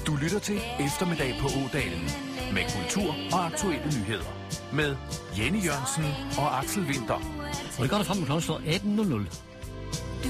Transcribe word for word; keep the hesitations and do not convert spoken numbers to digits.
Du lytter til Eftermiddag på Ådalen med kultur og aktuelle nyheder. Med Jenny Jørgensen og Axel Winther. Og det går der frem med klokken atten nul nul.